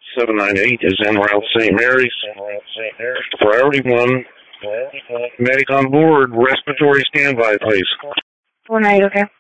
798 is en route St. Mary's. Priority 1. Medic on board. Respiratory standby, please. 498, okay.